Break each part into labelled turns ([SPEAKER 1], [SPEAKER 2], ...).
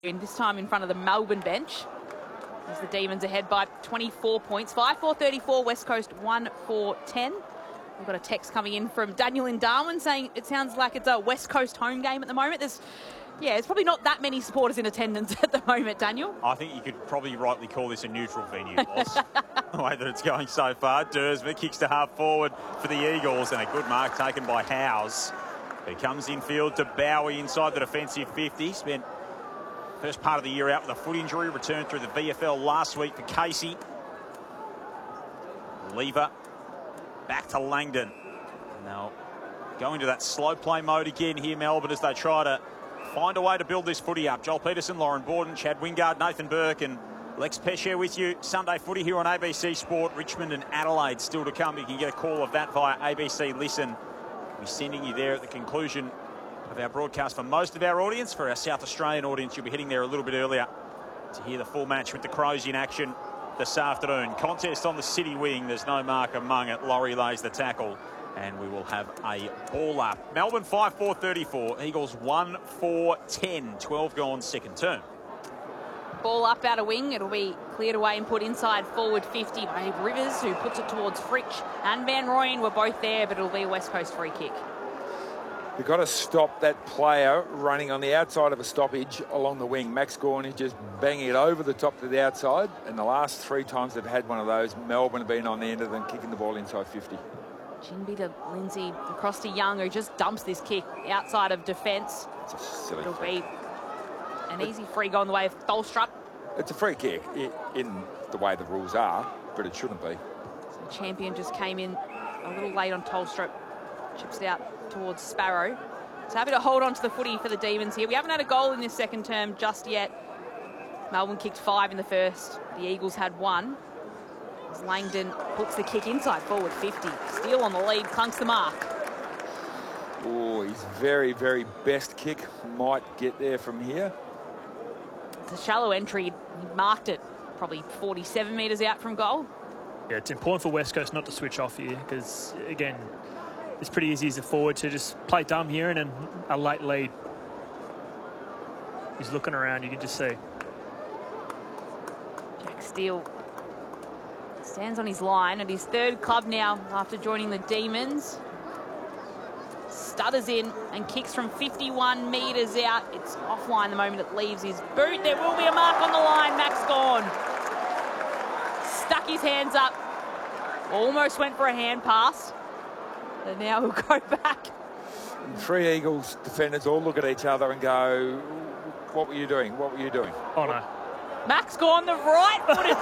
[SPEAKER 1] This time in front of the Melbourne bench, as the Demons ahead by 24 points. 5-4-34, West Coast 1-4-10. We've got a text coming in from Daniel in Darwin saying it sounds like it's a West Coast home game at the moment. There's probably not that many supporters in attendance at the moment, Daniel.
[SPEAKER 2] I think you could probably rightly call this a neutral venue, boss. The way that it's going so far. Dersma kicks to half forward for the Eagles, and a good mark taken by Howes. He comes infield to Bowie inside the defensive 50. Spent first part of the year out with a foot injury, returned through the VFL last week for Casey. Lever back to Langdon. Now going to that slow play mode again here, Melbourne, as they try to find a way to build this footy up. Joel Peterson, Lauren Borden, Chad Wingard, Nathan Burke and Lex Pesce with you. Sunday footy here on ABC Sport. Richmond and Adelaide still to come. You can get a call of that via ABC Listen. We're sending you there at the conclusion of our broadcast for most of our audience. For our South Australian audience, you'll be heading there a little bit earlier to hear the full match with the Crows in action this afternoon. Contest on the City wing. There's no mark among it. Laurie lays the tackle, and we will have a ball up. Melbourne 5-4-34. Eagles 1-4-10. 12 gone second term.
[SPEAKER 1] Ball up out of wing. It'll be cleared away and put inside forward 50 by Rivers, who puts it towards Fritsch and Van Rooyen were both there, but it'll be a West Coast free kick.
[SPEAKER 3] You've got to stop that player running on the outside of a stoppage along the wing. Max Gawn is just banging it over the top to the outside, and the last 3 times they've had one of those, Melbourne have been on the end of them, kicking the ball inside 50.
[SPEAKER 1] Jinby to Lindsay, across to Young, who just dumps this kick outside of defence.
[SPEAKER 3] It's a silly
[SPEAKER 1] It'll
[SPEAKER 3] kick.
[SPEAKER 1] be an easy free goal in the way of Tholstrup.
[SPEAKER 3] It's a free kick in the way the rules are, but it shouldn't be.
[SPEAKER 1] So the champion just came in a little late on Tholstrup. Chips it out towards Sparrow. So happy to hold on to the footy for the Demons here. We haven't had a goal in this second term just yet. Melbourne kicked 5 in the first. The Eagles had 1. As Langdon puts the kick inside forward 50. Steele on the lead, clunks the mark.
[SPEAKER 3] Oh, his very, very best kick might get there from here.
[SPEAKER 1] It's a shallow entry. He marked it probably 47 metres out from goal.
[SPEAKER 4] Yeah, it's important for West Coast not to switch off here because, again, it's pretty easy as a forward to just play dumb here and then a late lead. He's looking around, you can just see.
[SPEAKER 1] Jack Steele stands on his line at his 3rd club now after joining the Demons. Stutters in and kicks from 51 metres out. It's offline the moment it leaves his boot. There will be a mark on the line. Max Gawn stuck his hands up. Almost went for a hand pass. And now he'll go back.
[SPEAKER 3] 3 Eagles defenders all look at each other and go, what were you doing? What were you doing?
[SPEAKER 4] Oh, no.
[SPEAKER 1] Max Gawn, the right footed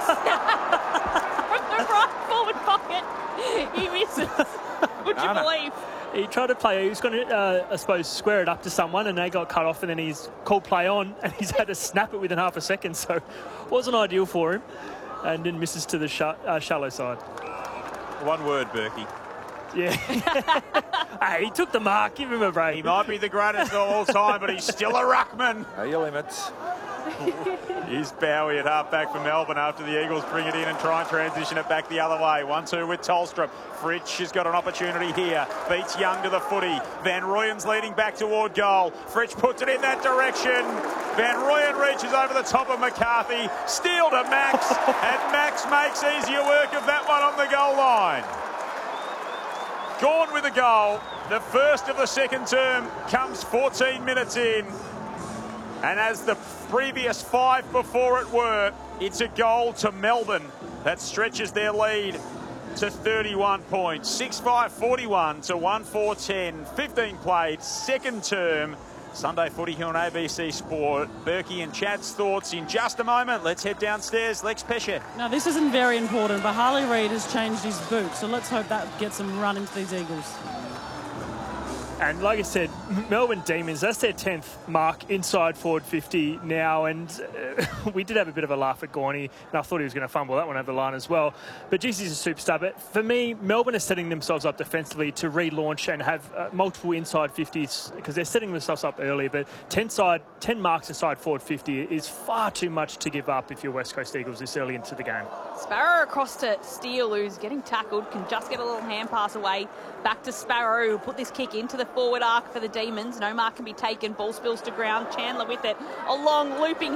[SPEAKER 1] from the right forward pocket. He misses. Would you believe?
[SPEAKER 4] He tried to play, he was going to, I suppose, square it up to someone, and they got cut off, and then he's called play on, and he's had to snap it within half a second, so it wasn't ideal for him, and then misses to the shallow side.
[SPEAKER 2] One word, Berkey.
[SPEAKER 4] Yeah. Hey, he took the mark. Give him a break.
[SPEAKER 2] He might be the greatest of all time, but he's still a ruckman.
[SPEAKER 3] Know your limits.
[SPEAKER 2] Here's Bowie at half-back for Melbourne after the Eagles bring it in and try and transition it back the other way. 1-2 with Tholstrup. Fritsch has got an opportunity here. Beats Young to the footy. Van Rooyen's leading back toward goal. Fritsch puts it in that direction. Van Rooyen reaches over the top of McCarthy. Steele to Max. And Max makes easier work of that one on the goal line. Gawn with a goal. The first of the second term comes 14 minutes in. And as the previous 5 before it were, it's a goal to Melbourne that stretches their lead to 31 points. 6-5-41 to 1-4-10. 15 played, second term. Sunday footy here on ABC Sport. Berkey and Chad's thoughts in just a moment. Let's head downstairs. Lex Pesce.
[SPEAKER 5] Now, this isn't very important, but Harley Reid has changed his boot, so let's hope that gets him run into these Eagles.
[SPEAKER 4] And like I said, Melbourne Demons, that's their 10th mark inside forward 50 now. And we did have a bit of a laugh at Gorney, and I thought he was going to fumble that one over the line as well. But geez, he's a superstar. But for me, Melbourne are setting themselves up defensively to relaunch and have multiple inside 50s because they're setting themselves up early. But 10 marks inside forward 50 is far too much to give up if you're West Coast Eagles this early into the game.
[SPEAKER 1] Sparrow across to Steele, who's getting tackled, can just get a little hand pass away. Back to Sparrow, who put this kick into the forward arc for the Demons. No mark can be taken. Ball spills to ground. Chandler with it. A long looping